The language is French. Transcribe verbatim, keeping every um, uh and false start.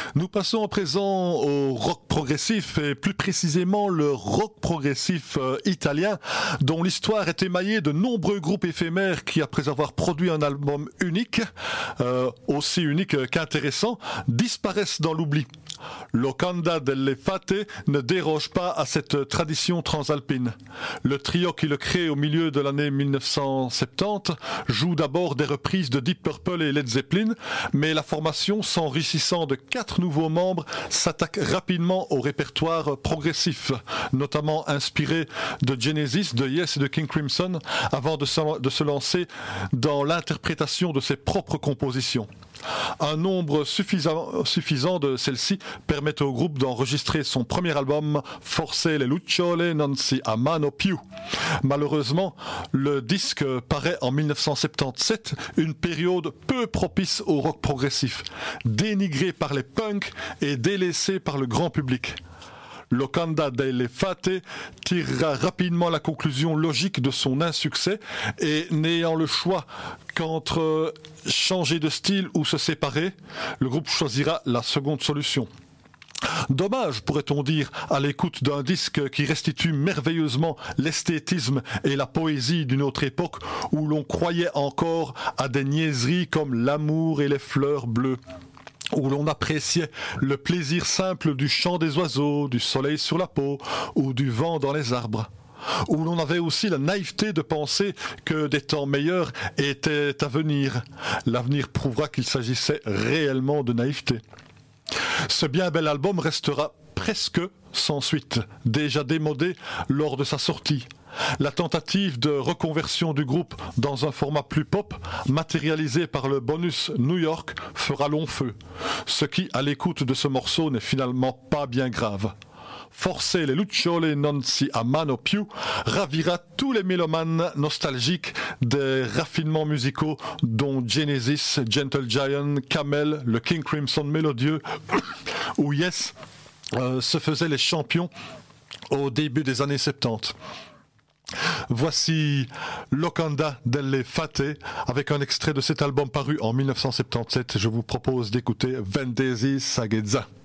Nous passons à présent au rock progressif et plus précisément le rock progressif euh, italien dont l'histoire est émaillée de nombreux groupes éphémères qui, après avoir produit un album unique, euh, aussi unique qu'intéressant, disparaissent dans l'oubli. Locanda delle Fate ne déroge pas à cette tradition transalpine. Le trio qui le crée au milieu de l'année mille neuf cent soixante-dix joue d'abord des reprises de Deep Purple et Led Zeppelin, mais la formation, s'enrichissant de quatre nouveaux membres, s'attaque rapidement au répertoire progressif, notamment inspiré de Genesis, de Yes et de King Crimson, avant de se, de se lancer dans l'interprétation de ses propres compositions. Un nombre suffisant, suffisant de celles-ci permet au groupe d'enregistrer son premier album Forse le lucciole non si amano più. Malheureusement, le disque paraît en mille neuf cent soixante-dix-sept, une période peu propice au rock progressif, dénigré par les punks et délaissé par le grand public. Locanda delle Fate tirera rapidement la conclusion logique de son insuccès et, n'ayant le choix qu'entre changer de style ou se séparer, le groupe choisira la seconde solution. Dommage, pourrait-on dire, à l'écoute d'un disque qui restitue merveilleusement l'esthétisme et la poésie d'une autre époque où l'on croyait encore à des niaiseries comme l'amour et les fleurs bleues, où l'on appréciait le plaisir simple du chant des oiseaux, du soleil sur la peau ou du vent dans les arbres, où l'on avait aussi la naïveté de penser que des temps meilleurs étaient à venir. L'avenir prouvera qu'il s'agissait réellement de naïveté. Ce bien bel album restera presque sans suite, déjà démodé lors de sa sortie. La tentative de reconversion du groupe dans un format plus pop, matérialisé par le bonus New York, fera long feu, ce qui, à l'écoute de ce morceau, n'est finalement pas bien grave. Forse le lucciole non si amano più ravira tous les mélomanes nostalgiques des raffinements musicaux dont Genesis, Gentle Giant, Camel, le King Crimson mélodieux ou Yes euh, se faisaient les champions au début des années soixante-dix. Voici Locanda delle Fate avec un extrait de cet album paru en mille neuf cent soixante-dix-sept. Je vous propose d'écouter Vendesi Saghezza.